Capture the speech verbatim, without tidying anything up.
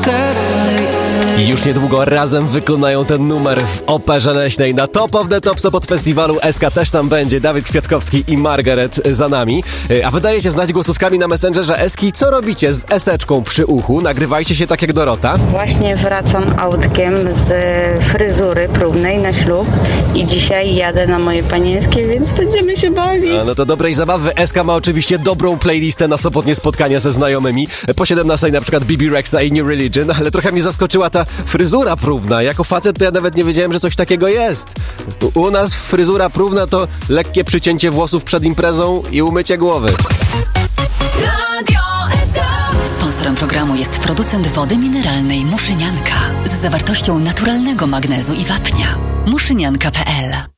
I już niedługo razem wykonają ten numer w Operze Leśnej. Na Top of the Tops pod festiwalu S K też tam będzie Dawid Kwiatkowski i Margaret za nami. A wy dajecie znać głosówkami na Messengerze Eski, co robicie z eseczką przy uchu. Nagrywajcie się tak jak Dorota. Właśnie wracam autkiem z fryzury próbnej na ślub i dzisiaj jadę na moje panieńskie, więc będziemy się bawić. A no to dobrej zabawy. Eska ma oczywiście dobrą playlistę na sobotnie spotkania ze znajomymi. Po siedemnastej na przykład B B Rexa i New Religion, ale trochę mnie zaskoczyła ta fryzura próbna. Jako facet to ja nawet nie wiedziałem, że coś takiego jest. U, u nas fryzura próbna to lekkie przycięcie włosów przed imprezą i umycie głowy. Sponsorem programu jest producent wody mineralnej Muszynianka z zawartością naturalnego magnezu i wapnia. muszynianka kropka p l